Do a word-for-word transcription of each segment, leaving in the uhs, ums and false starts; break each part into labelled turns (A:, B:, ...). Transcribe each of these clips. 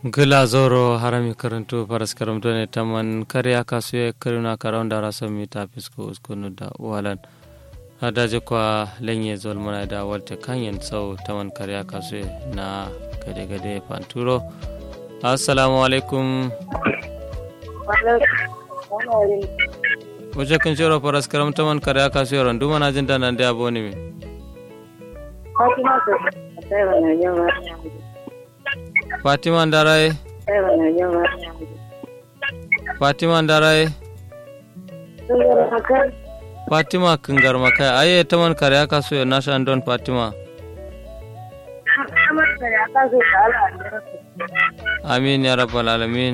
A: gila zoro harami karantu paras karamto ne taman karya kasuye karuna karonda rasami ta fisko uskunu da walan adaje kwa lenye zolmana da walte kanyen sau taman karya kasuye na gade gade panturo. Assalamu alaikum. Wace kan shiro paras karamto man karya kasuye randu mana jinta nan da aboni mi Fatima Ndarai Fatima Ndarai Fatima Kingar Makai aye taman karya kasu ya nasha andon Fatima Amin ya rabbal alamin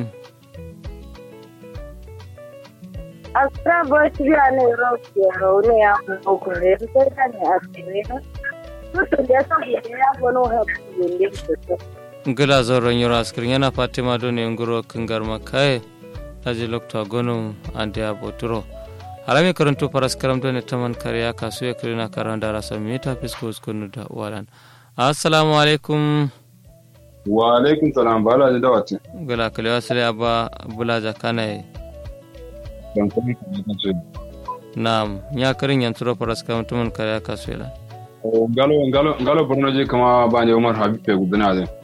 B: Asra bashriya ne roki raune ya ko ko re sai kan asiri na to da sai ya gono ha yende to
A: ngila zoron yoro askirin yana Fatima do ne nguro Kingar Makai aje lokto gonum ande aboturo harami karanto paras karamto ne taman karya kasu ya kirina karanda rasa mita fisko skunu da walan. Assalamu alaikum.
C: Wa alaikum salam bala da dawati
A: gila kale wasale aba bulaja kanai
C: dan kuma kan ce
A: nam nya karin yanturo paras karamto man karya kasu la
C: ngalo ngalo ngalo borno je kama bani Umar Habib pe gudana